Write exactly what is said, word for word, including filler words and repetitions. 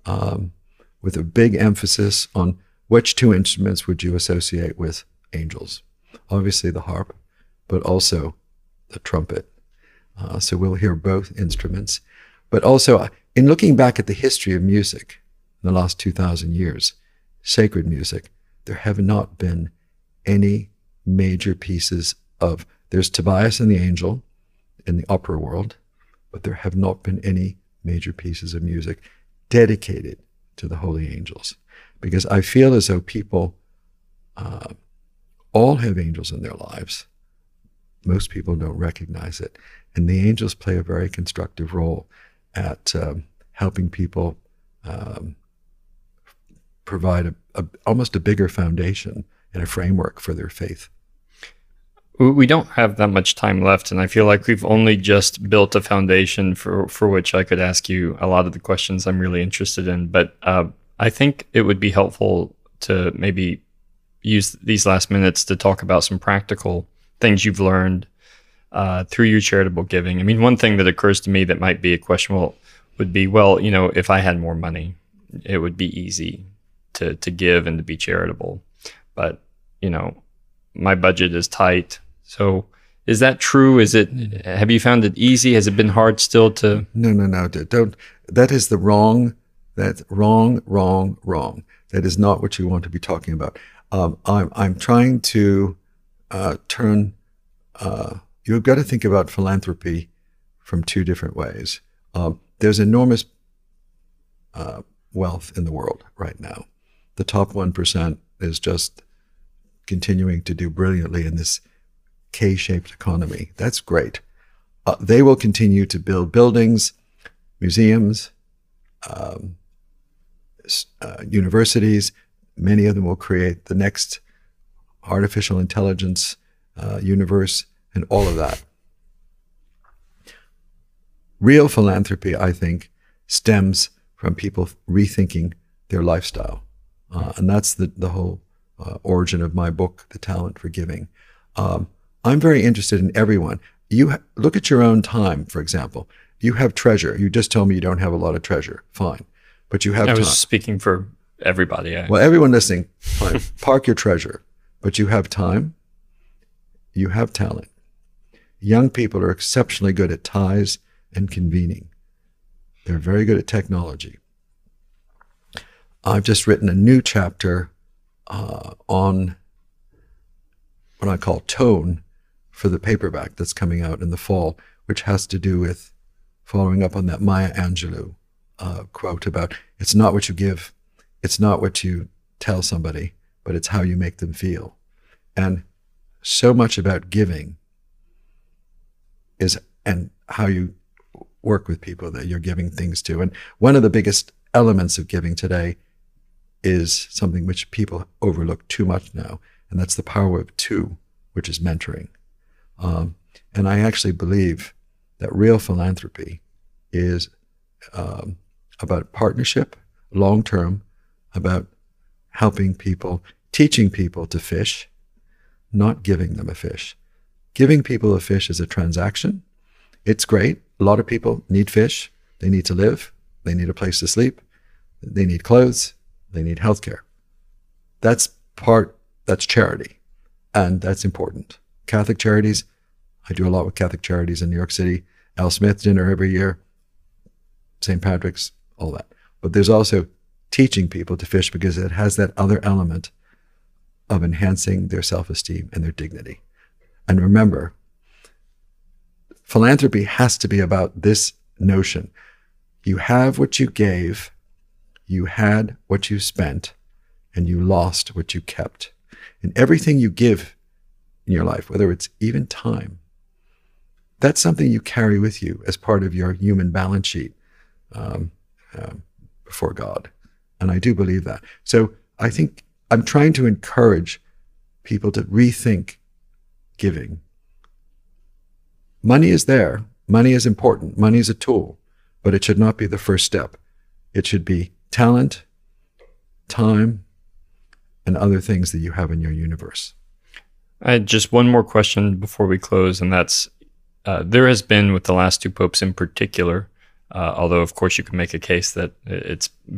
um, with a big emphasis on which two instruments would you associate with angels. Obviously the harp, but also the trumpet. Uh, so we'll hear both instruments. But also, in looking back at the history of music in the last two thousand years, sacred music, there have not been any major pieces of, there's Tobias and the Angel in the opera world, but there have not been any major pieces of music dedicated to the holy angels. Because I feel as though people uh, all have angels in their lives. Most people don't recognize it. And the angels play a very constructive role at um, helping people um, provide a, a, almost a bigger foundation and a framework for their faith. We don't have that much time left, and I feel like we've only just built a foundation for, for which I could ask you a lot of the questions I'm really interested in. But uh, I think it would be helpful to maybe use these last minutes to talk about some practical things you've learned uh, through your charitable giving. I mean, one thing that occurs to me that might be a question well, would be, well, you know, if I had more money, it would be easy to, to give and to be charitable. But, you know, my budget is tight. So is that true? Is it, have you found it easy? Has it been hard still to? No, no, no, don't. That is the wrong, that's wrong, wrong, wrong. That is not what you want to be talking about. Um, I'm, I'm trying to uh, turn, uh, you've got to think about philanthropy from two different ways. Um, there's enormous uh, wealth in the world right now. The top one percent is just continuing to do brilliantly in this K-shaped economy. That's great. Uh, they will continue to build buildings, museums, um, uh, universities. Many of them will create the next artificial intelligence uh, universe and all of that. Real philanthropy, I think, stems from people rethinking their lifestyle. Uh, and that's the, the whole uh, origin of my book, The Talent for Giving. Um, I'm very interested in everyone. You ha- look at your own time, for example. You have treasure. You just told me you don't have a lot of treasure. Fine. But you have I time. was speaking for everybody. I... Well, everyone listening, fine. Park your treasure. But you have time. You have talent. Young people are exceptionally good at ties and convening. They're very good at technology. I've just written a new chapter uh, on what I call tone for the paperback that's coming out in the fall, which has to do with following up on that Maya Angelou uh, quote about, it's not what you give, it's not what you tell somebody, but it's how you make them feel. And so much about giving is, and how you work with people that you're giving things to. And one of the biggest elements of giving today is something which people overlook too much now, and that's the power of two, which is mentoring. Um, and I actually believe that real philanthropy is um, about partnership, long-term, about helping people, teaching people to fish, not giving them a fish. Giving people a fish is a transaction. It's great. A lot of people need fish. They need to live. They need a place to sleep. They need clothes. They need healthcare. That's part, that's charity. And that's important. Catholic charities, I do a lot with Catholic charities in New York City. Al Smith dinner every year, Saint Patrick's, all that. But there's also teaching people to fish because it has that other element of enhancing their self-esteem and their dignity. And remember, philanthropy has to be about this notion. You have what you gave, you had what you spent, and you lost what you kept. And everything you give in your life, whether it's even time, that's something you carry with you as part of your human balance sheet um, um, before God. And I do believe that. So I think I'm trying to encourage people to rethink giving. Money is there. Money is important. Money is a tool, but it should not be the first step. It should be talent, time, and other things that you have in your universe. I had just one more question before we close, and that's, uh, there has been with the last two popes in particular, uh, although of course you can make a case that it's